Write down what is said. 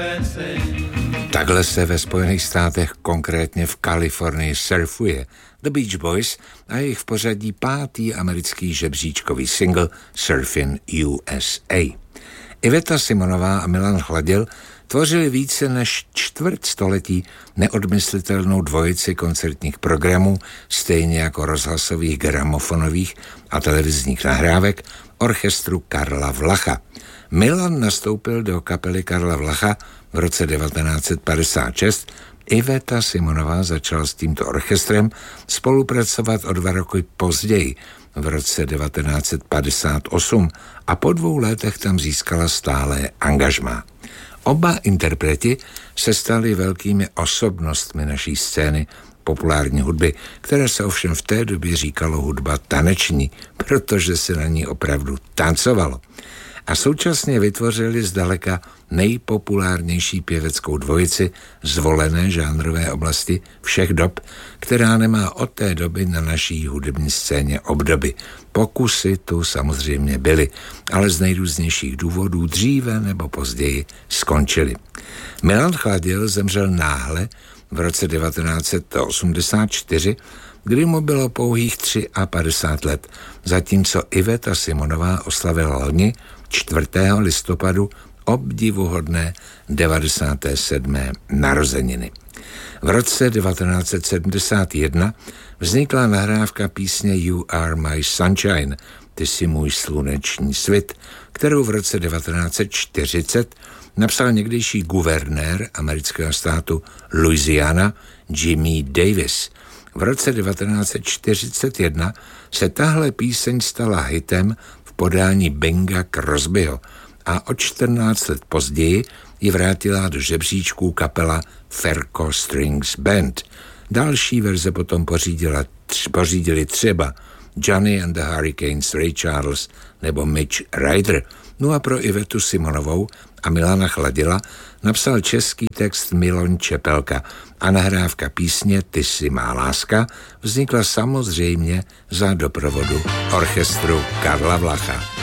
Takhle se ve Spojených státech, konkrétně v Kalifornii, surfuje The Beach Boys a jejich v pořadí 5. americký žebříčkový single Surfin' USA. Iveta Simonová a Milan Chladil tvořili více než čtvrtstoletí neodmyslitelnou dvojici koncertních programů, stejně jako rozhlasových, gramofonových a televizních nahrávek orchestru Karla Vlacha. Milan nastoupil do kapely Karla Vlacha v roce 1956. Iveta Simonová začala s tímto orchestrem spolupracovat o 2 roky později, v roce 1958, a po 2 letech tam získala stálé angažmá. Oba interpreti se stali velkými osobnostmi naší scény populární hudby, které se ovšem v té době říkalo hudba taneční, protože se na ní opravdu tancovalo. A současně vytvořili zdaleka nejpopulárnější pěveckou dvojici zvolené žánrové oblasti všech dob, která nemá od té doby na naší hudební scéně obdoby. Pokusy tu samozřejmě byly, ale z nejrůznějších důvodů dříve nebo později skončily. Milan Chladil zemřel náhle v roce 1984, kdy mu bylo pouhých 53 let, zatímco Iveta Simonová oslavila loni 4. listopadu obdivuhodné 97. narozeniny. V roce 1971 vznikla nahrávka písně You Are My Sunshine, Ty jsi můj sluneční svit, kterou v roce 1940 napsal někdejší guvernér amerického státu Louisiana Jimmy Davis. V roce 1941 se tahle píseň stala hitem v podání Binga Crosbyho a o 14 let později ji vrátila do žebříčků kapela Ferco Strings Band. Další verze potom pořídili třeba Johnny and the Hurricanes, Ray Charles nebo Mitch Ryder. No a pro Ivetu Simonovou a Milana Chladila napsal český text Milon Čepelka a nahrávka písně Ty jsi má láska vznikla samozřejmě za doprovodu orchestru Karla Vlacha.